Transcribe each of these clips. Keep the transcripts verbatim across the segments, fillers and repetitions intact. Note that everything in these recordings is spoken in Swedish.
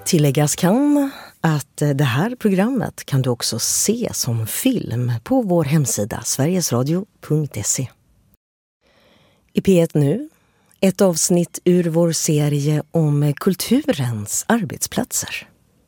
Tilläggas kan att det här programmet kan du också se som film på vår hemsida sverigesradio punkt se. I P ett nu, ett avsnitt ur vår serie om kulturens arbetsplatser.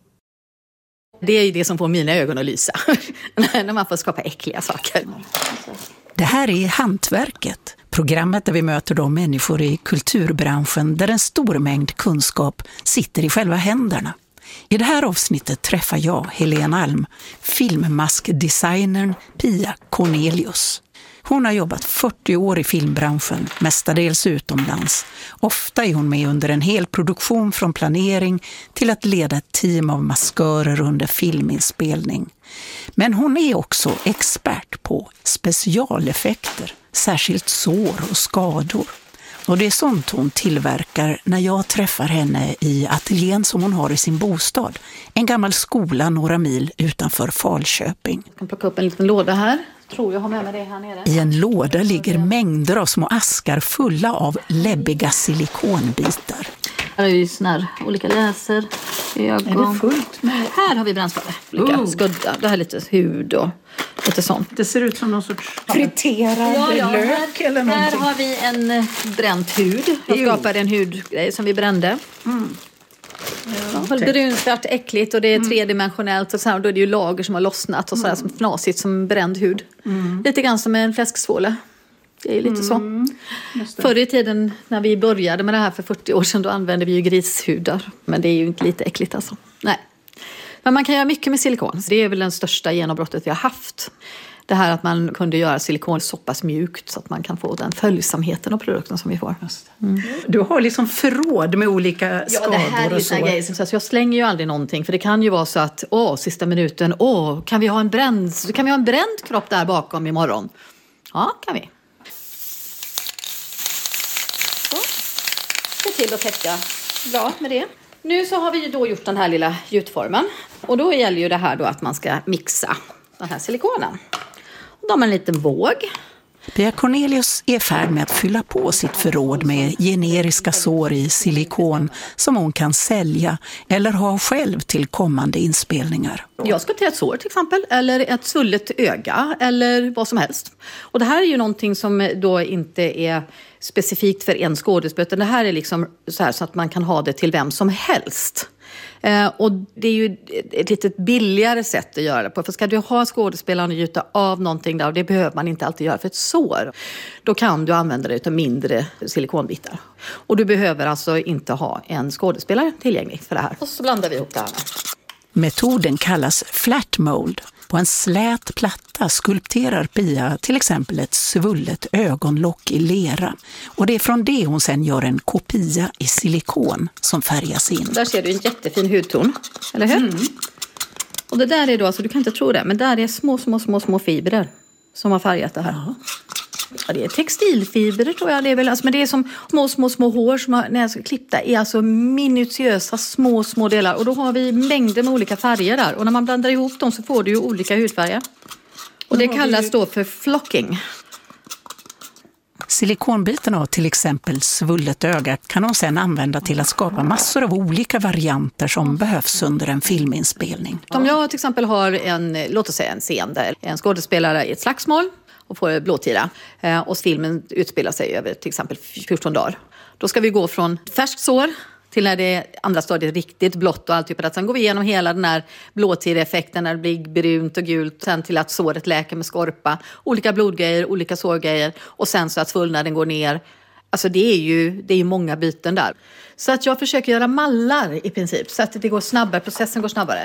Det är ju det som får mina ögon att lysa, när man får skapa äckliga saker. Det här är Hantverket, programmet där vi möter de människor i kulturbranschen där en stor mängd kunskap sitter i själva händerna. I det här avsnittet träffar jag, Helena Alm, filmmaskdesignern Pia Cornelius. Hon har jobbat fyrtio år i filmbranschen, mestadels utomlands. Ofta är hon med under en hel produktion från planering till att leda ett team av maskörer under filminspelning. Men hon är också expert på specialeffekter, särskilt sår och skador. Och det är sånt hon tillverkar när jag träffar henne i ateljén som hon har i sin bostad. En gammal skola några mil utanför Falköping. Jag kan plocka upp en liten låda här. Tror jag har med mig det här nere. I en låda ligger mängder av små askar fulla av läbbiga silikonbitar. Här är ju såna här olika läser. Ögon. Är det fullt med? Här har vi brännskador. Olika oh. skudda. Det här är lite hud och lite sånt. Det ser ut som någon sorts friterad ja, ja. lök här, eller någonting. Här har vi en bränt hud. Jag skapade en hudgrej som vi brände. Mm. Ja, brunsvart, äckligt och det är mm. tredimensionellt och så här, och då är det ju lager som har lossnat och så här, som fnasigt som bränd hud. Mm. Lite grann som en fläsksvåla. Det är lite mm. så. Förr i tiden när vi började med det här för fyrtio år sedan, då använde vi ju grishudar. Men det är ju inte lite äckligt alltså. Nej. Men man kan göra mycket med silikon. Det är väl den största genombrottet vi har haft. Det här att man kunde göra silikon så pass mjukt så att man kan få den följsamheten av produkten som vi får. Mm. Du har liksom förråd med olika skador. Ja, det här är ju såna grejer som så jag slänger ju aldrig någonting. För det kan ju vara så att, åh, sista minuten, åh, kan vi ha en bränd, kan vi ha en bränd kropp där bakom imorgon? Ja, kan vi. Så. Se till att täcka bra med det. Nu så har vi då gjort den här lilla gjutformen. Och då gäller ju det här då att man ska mixa den här silikonen. Och då har man en liten våg. Pia Cornelius är i färd med att fylla på sitt förråd med generiska sår i silikon som hon kan sälja eller ha själv till kommande inspelningar. Jag ska till ett sår till exempel, eller ett svullet öga eller vad som helst. Och det här är ju någonting som då inte är specifikt för en skådespelare, utan det här är liksom så här så att man kan ha det till vem som helst. Eh, och det är ju ett lite billigare sätt att göra det på. För ska du ha skådespelaren och gjuta av någonting där, och det behöver man inte alltid göra för ett sår, då kan du använda det av mindre silikonbitar. Och du behöver alltså inte ha en skådespelare tillgänglig för det här. Och så blandar vi ihop det här. Metoden kallas flat mold. På en slät platta skulpterar Pia till exempel ett svullet ögonlock i lera. Och det är från det hon sen gör en kopia i silikon som färgas in. Där ser du en jättefin hudton, eller hur? Mm. Och det där är då, alltså du kan inte tro det, men där är små, små, små, små fibrer som har färgat det här. Ja. Ja, det är textilfibrer tror jag. Det är väl, alltså, men det är som små, små, små hår som har, när jag ska klippa är alltså minutiösa små, små delar. Och då har vi mängder med olika färger där. Och när man blandar ihop dem så får du ju olika hudfärger. Och det kallas då för flocking. Silikonbitarna av till exempel svullet öga kan hon sedan använda till att skapa massor av olika varianter som behövs under en filminspelning. Om jag till exempel har en, låt oss säga en scen där en skådespelare i ett slagsmål och får blåtira. Eh, och filmen utspelar sig över till exempel fjorton dagar. Då ska vi gå från färskt sår till när det andra stadiet är riktigt blått och allt typ av det. Sen går vi igenom hela den här blåtira-effekten när det blir brunt och gult. Sen till att såret läker med skorpa. Olika blodgrejer, olika sårgrejer. Och sen så att svullnaden går ner. Alltså det är ju det är ju många byten där. Så att jag försöker göra mallar i princip. Så att det går snabbare, processen går snabbare.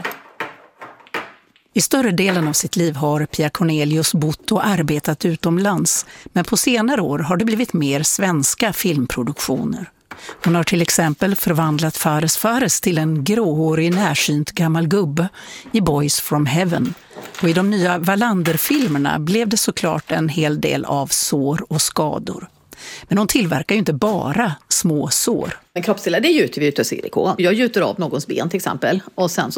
I större delen av sitt liv har Pia Cornelius bott och arbetat utomlands, men på senare år har det blivit mer svenska filmproduktioner. Hon har till exempel förvandlat Fares Fares till en gråhårig närsynt gammal gubbe i Boys from Heaven. Och i de nya Wallander-filmerna blev det såklart en hel del av sår och skador. Men hon tillverkar ju inte bara små sår. En kroppsdelar, det gjuter vi ut av silikon. Jag gjuter av någons ben till exempel och sen så